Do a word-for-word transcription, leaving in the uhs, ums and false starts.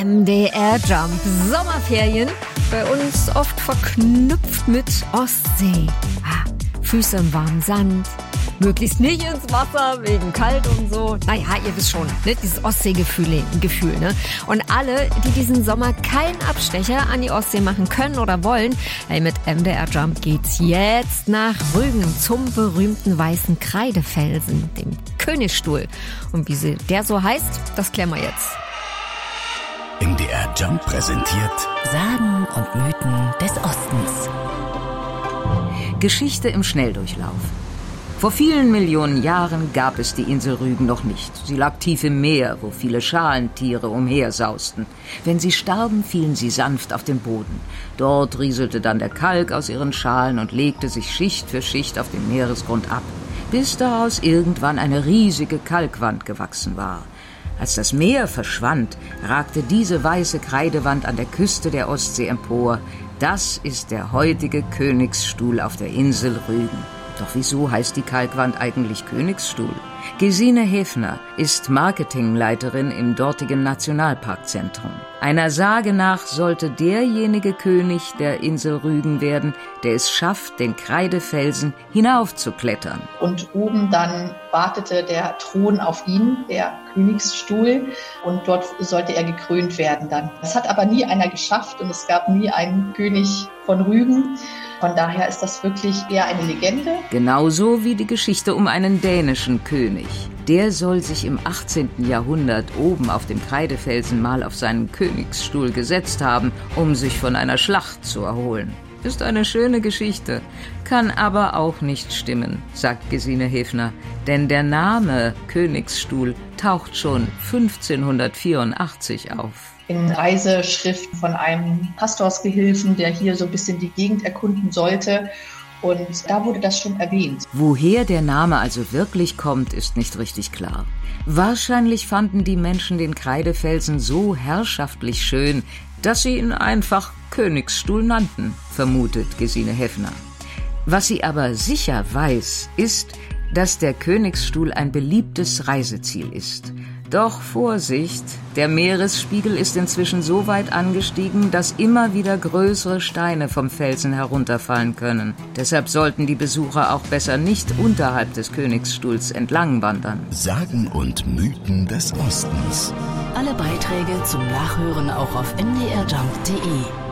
M D R Jump Sommerferien, bei uns oft verknüpft mit Ostsee. Ah, Füße im warmen Sand, möglichst nicht ins Wasser, wegen kalt und so. Naja, ihr wisst schon, ne? Dieses Ostseegefühl, Gefühl, ne? Und alle, die diesen Sommer keinen Abstecher an die Ostsee machen können oder wollen, hey, mit M D R Jump geht's jetzt nach Rügen zum berühmten weißen Kreidefelsen, dem Königsstuhl. Und wie sie, der so heißt, das klären wir jetzt. M D R Jump präsentiert Sagen und Mythen des Ostens. Geschichte im Schnelldurchlauf. Vor vielen Millionen Jahren gab es die Insel Rügen noch nicht. Sie lag tief im Meer, wo viele Schalentiere umhersausten. Wenn sie starben, fielen sie sanft auf den Boden. Dort rieselte dann der Kalk aus ihren Schalen und legte sich Schicht für Schicht auf dem Meeresgrund ab, bis daraus irgendwann eine riesige Kalkwand gewachsen war. Als das Meer verschwand, ragte diese weiße Kreidewand an der Küste der Ostsee empor. Das ist der heutige Königsstuhl auf der Insel Rügen. Doch wieso heißt die Kalkwand eigentlich Königsstuhl? Gesine Häfner ist Marketingleiterin im dortigen Nationalparkzentrum. Einer Sage nach sollte derjenige König der Insel Rügen werden, der es schafft, den Kreidefelsen hinaufzuklettern. Und oben dann wartete der Thron auf ihn, der Königsstuhl, und dort sollte er gekrönt werden dann. Das hat aber nie einer geschafft und es gab nie einen König von Rügen. Von daher ist das wirklich eher eine Legende. Genauso wie die Geschichte um einen dänischen König. Der soll sich im achtzehnten Jahrhundert oben auf dem Kreidefelsen mal auf seinen Königsstuhl gesetzt haben, um sich von einer Schlacht zu erholen. Ist eine schöne Geschichte, kann aber auch nicht stimmen, sagt Gesine Häfner. Denn der Name Königsstuhl taucht schon fünfzehnhundertvierundachtzig auf. In Reiseschriften von einem Pastorsgehilfen, der hier so ein bisschen die Gegend erkunden sollte. Und da wurde das schon erwähnt. Woher der Name also wirklich kommt, ist nicht richtig klar. Wahrscheinlich fanden die Menschen den Kreidefelsen so herrschaftlich schön, dass sie ihn einfach Königsstuhl nannten, vermutet Gesine Häfner. Was sie aber sicher weiß, ist, dass der Königsstuhl ein beliebtes Reiseziel ist. Doch Vorsicht, der Meeresspiegel ist inzwischen so weit angestiegen, dass immer wieder größere Steine vom Felsen herunterfallen können. Deshalb sollten die Besucher auch besser nicht unterhalb des Königsstuhls entlang wandern. Sagen und Mythen des Ostens. Alle Beiträge zum Nachhören auch auf m d r jump punkt d e.